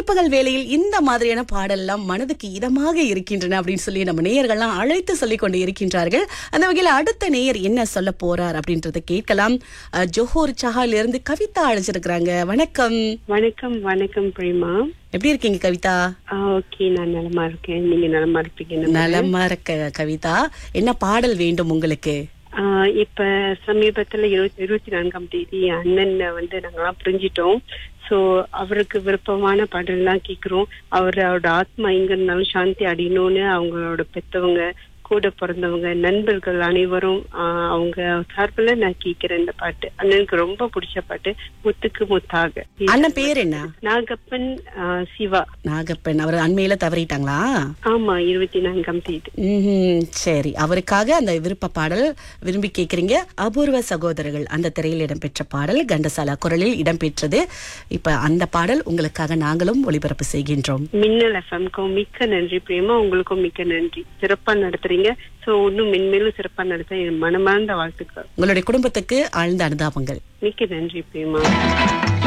பிற்பகல் வேளையில் இந்த மாதிரியான பாடல்லாம் மனதுக்கு இதமாக இருக்கின்றன அப்படின்னு சொல்லி நம்ம நேயர்கள்லாம் அழைத்து சொல்லிக் கொண்டு இருக்கின்றார்கள். அந்த வகையில் அடுத்த நேயர் என்ன சொல்ல போறார் அப்படின்றத கேட்கலாம். ஜோஹர் சஹால இருந்து கவிதா அழைச்சிருக்கிறாங்க. வணக்கம். வணக்கம். வணக்கம் பிரேமா. எப்படி இருக்கீங்க கவிதா? ஓகே, நான் நலமா இருக்கேன். நீங்க நலமா இருப்பீங்க? நலமா இருக்க கவிதா. என்ன பாடல் வேண்டும் உங்களுக்கு? இப்ப சமீபத்துல 24ஆம் தேதி அண்ணன் நாங்கெல்லாம் புரிஞ்சிட்டோம். சோ அவருக்கு விருப்பமான பாடல் எல்லாம் கேக்குறோம். அவரோட ஆத்மா எங்க இருந்தாலும் சாந்தி அடையணும்னு அவங்களோட பெத்தவங்க, கூட பிறந்தவங்க, நண்பர்கள் அனைவரும் அவங்க சார்பில் நான் கேட்கிறேன். இந்த பாட்டு அண்ணனுக்கு ரொம்ப பிடிச்ச பாட்டு, முத்துக்கு முத்தாக. அண்ணன் பேர் என்ன? நாகப்பன் சிவா. நாகப்பன். அவர் அண்மையில தவறிட்டாங்களா? ஆமா, 24ஆம் தேதி. சரி, அவருக்காக அந்த விருப்ப பாடல் விரும்பி கேக்குறீங்க. அபூர்வ சகோதரர்கள் அந்த திரையில் இடம்பெற்ற பாடல் கண்டசாலா குரலில் இடம்பெற்றது. இப்ப அந்த பாடல் உங்களுக்காக நாங்களும் ஒளிபரப்பு செய்கின்றோம். மின்னல் எஃப்எம்க்கும் மிக்க நன்றி பிரேமா. உங்களுக்கும் மிக்க நன்றி. சிறப்பா நடத்துறீங்க. சோ இன்னும் மென்மேலும் சிறப்பா நடத்த என் மனமார்ந்த வாழ்த்துக்கள். உங்களுடைய குடும்பத்துக்கு ஆழ்ந்த அனுதாபங்கள். மிக்க நன்றி பிரேமா.